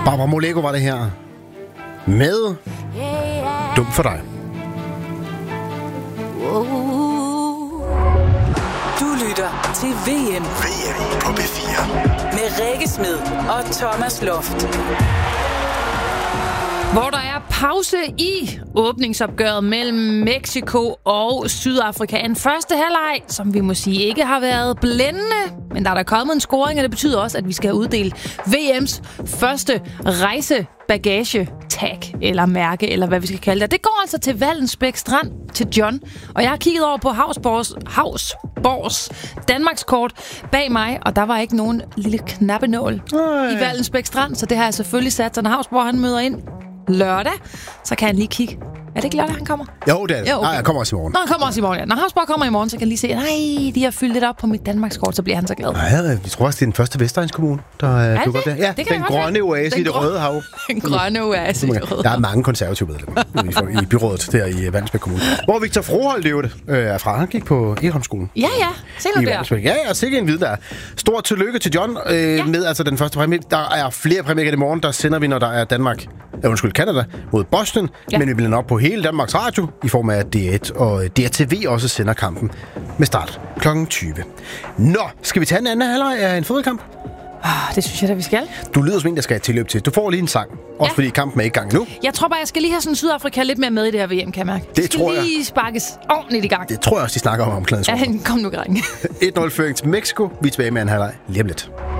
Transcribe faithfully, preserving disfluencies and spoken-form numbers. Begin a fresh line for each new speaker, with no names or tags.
Barbara Moleko var det her. Med Dum for dig.
Du lytter til V M.
V M på B fire.
Med Rikke Smed og Thomas Loft.
Hvor der er pause i åbningsopgøret mellem Mexico og Sydafrika. En første halvleg, som vi må sige ikke har været blændende, men der er der kommet en scoring, og det betyder også, at vi skal uddele V M's første rejsebagage-tag, eller mærke, eller hvad vi skal kalde det. Det går altså til Vallensbæk Strand, til John, og jeg har kigget over på Havsborgs, Havsborgs Danmarkskort bag mig, og der var ikke nogen lille knappenål Ej. i Vallensbæk Strand, så det har jeg selvfølgelig sat, så når Havsborg han møder ind lørdag, så kan han lige kigge. Er det ikke lørdag, han kommer?
Jo, det er det.
Jo, okay.
Nej, jeg kommer også i morgen.
Nå, han kommer også i morgen, ja. Når Havsborg kommer i morgen, så kan han lige se, nej, de har fyldt lidt op på mit Danmarkskort, så bliver han så glad.
Nej, vi tror også, det er den første Vestegns-kommune, der er dukker der. Ja,
det den
grønne oase i det røde hav.
Den grønne oase i det røde
Der er mange konservative medlemmer i byrådet der i Vallensbæk Kommune. Hvor Victor Froholt det er fra. Han gik på Egholmskolen.
Ja, ja. Se nu der.
Ja, ja, sikkert en vid der. Stort tillykke til John øh, ja. med altså den første præmie. Der er flere præmier i morgen, der sender vi, når der er Danmark, ja, undskyld, Canada mod Boston, ja. men vi bliver op på hele Danmarks Radio i form af D et, og D R T V også sender kampen med start klokken tyve. Nå, skal vi tage en anden halvleg af en fodboldkamp?
Oh, det synes jeg da, vi skal.
Du lyder som en, der skal have tilløb til. Du får lige en sang, også ja. fordi kampen er i gang nu.
Jeg tror bare, jeg skal lige have sådan Sydafrika lidt mere med i det her V M, kan jeg mærke.
Det skal tror jeg.
lige sparkes ordentligt i gang.
Det tror jeg også, de snakker om omklædningsrummet.
Ja, kom nu, drenge.
et nul føring til Mexico. Vi er tilbage med en halvleg lige om lidt.